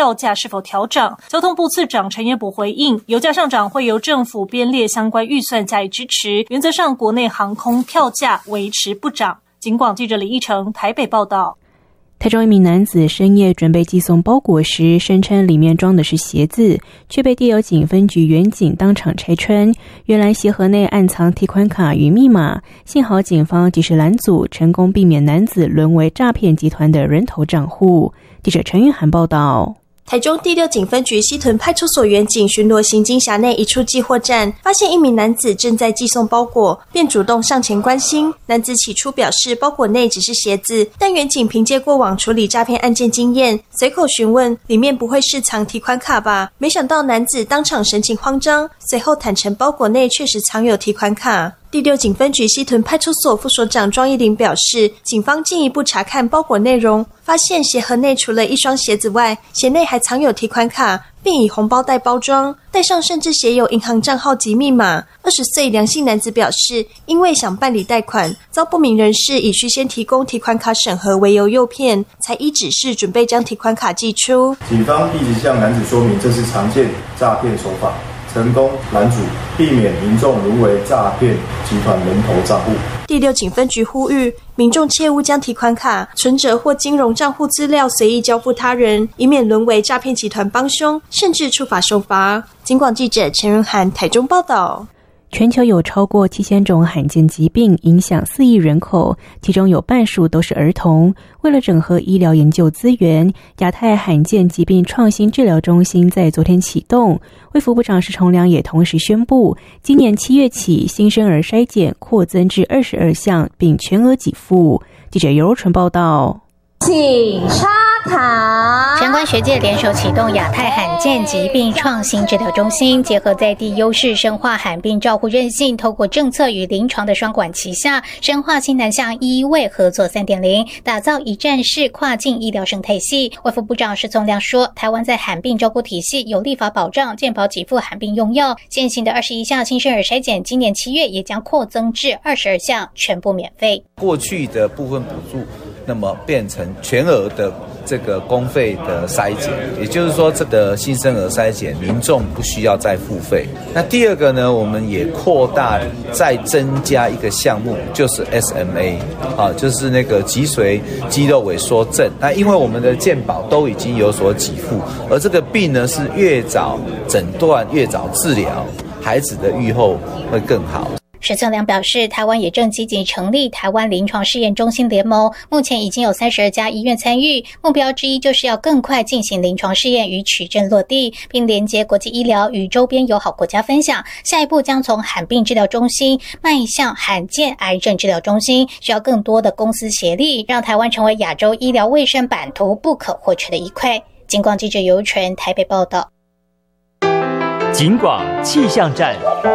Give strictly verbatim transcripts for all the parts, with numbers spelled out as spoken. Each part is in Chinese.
票价是否调涨。交通部次长陈彦博回应，油价上涨会由政府编列相关预算加以支持，原则上国内航空票价维持不涨。警广记者李义成台北报道。 台中一名男子深夜准备寄送包裹时，声称里面装的是鞋子，却被地油警分局员警当场拆穿。原来鞋盒内暗藏提款卡与密码，幸好警方及时拦阻，成功避免男子沦为诈骗集团的人头账户。记者陈玉涵报道。 台中第六警分局西屯派出所员警巡逻行经辖内一处寄货站，发现一名男子正在寄送包裹，便主动上前关心。男子起初表示包裹内只是鞋子，但员警凭借过往处理诈骗案件经验，随口询问里面不会是藏提款卡吧？没想到男子当场神情慌张，随后坦承包裹内确实藏有提款卡。第六警分局西屯派出所副所长庄义玲表示，警方进一步查看包裹内容，发现鞋盒内除了一双鞋子外，鞋内还藏有提款卡，并以红包袋包装，袋上甚至写有银行账号及密码。二十岁梁姓男子表示，因为想办理贷款，遭不明人士以需先提供提款卡审核为由诱骗，才依指示准备将提款卡寄出。 警方立即向男子说明，这是常见诈骗手法，成功拦阻，避免民众沦为诈骗集团人头账户。 第六警分局呼吁民众切勿将提款卡、存折或金融账户资料随意交付他人，以免沦为诈骗集团帮凶，甚至触法受罚。警广记者陈润涵台中报道。 全球有超过七千种罕见疾病，影响四亿人口，其中有半数都是儿童。为了整合医疗研究资源，亚太罕见疾病创新治疗中心在昨天启动。卫福部长施崇良也同时宣布，今年七月起，新生儿筛检扩增至二十二项，并全额给付。记者尤柔纯报道。 请插卡。 相关学界联手启动亚太罕见疾病创新治疗中心，结合在地优势，深化罕病照护韧性，透过政策与临床的双管齐下，深化新南向医卫合作 三点零， 打造一站式跨境医疗生态系。卫福部长施崇良说，台湾在罕病照顾体系有立法保障，健保给付罕病用药，现行的二十一项新生儿筛检，今年七月也将扩增至二十二项，全部免费。 过去的部分补助，那么变成全额的这个公费的筛检，也就是说这个新生儿筛检民众不需要再付费。那第二个呢，我们也扩大再增加一个项目，就是 S M A 啊，就是那个脊髓肌肉萎缩症。那因为我们的健保都已经有所给付，而这个病呢是越早诊断越早治疗，孩子的预后会更好。 施崇良表示，台湾也正积极成立台湾临床试验中心联盟，目前已经有三十二家医院参与，目标之一就是要更快进行临床试验与取证落地，并连结国际医疗与周边友好国家分享。下一步将从罕病治疗中心迈向罕见癌症治疗中心，需要更多的公司协力，让台湾成为亚洲医疗卫生版图不可或缺的一块。警广记者尤纯台北报道。 警广气象站。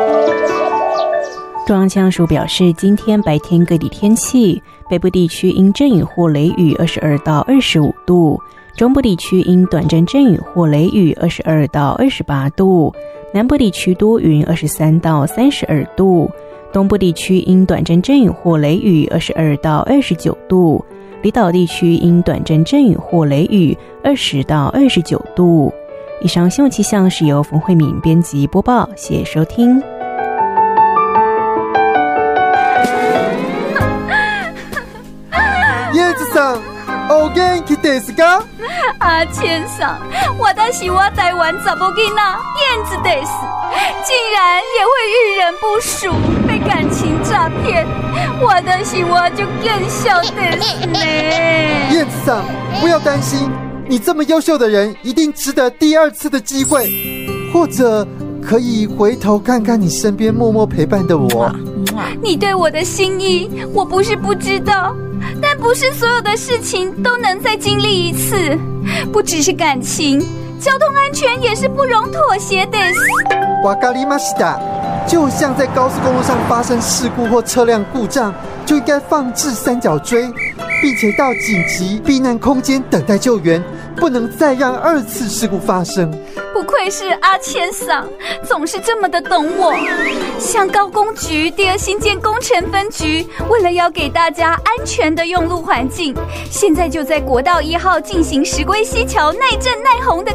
中央气象署表示，今天白天各地天气，北部地区因阵雨或雷雨二十二到二十五度，中部地区因短暂阵雨或雷雨二十二到二十八度，南部地区多云二十三到三十二度，东部地区因短暂阵雨或雷雨二十二到二十九度，离岛地区因短暂阵雨或雷雨二十到二十九度。以上新闻气象是由冯慧敏编辑播报，谢谢收听。 叶子上，お元気ですか？ 阿千桑，我的是我台湾查某囡仔燕子得死，竟然也会遇人不淑，被感情诈骗，我的是我就更笑得死呢。 叶子上，不要担心，你这么优秀的人，一定值得第二次的机会，或者可以回头看看你身边默默陪伴的我。 你对我的心意，我不是不知道。但不是所有的事情都能再经历一次，不只是感情，交通安全也是不容妥协的。 わかりました。就像在高速公路上发生事故或车辆故障，就应该放置三角锥，并且到紧急避难空间等待救援，不能再让二次事故发生。 不愧是阿千桑，总是这么的懂我。像高工局第二新建工程分局，为了要给大家安全的用路环境，现在就在国道一号进行石龟溪桥耐震耐洪的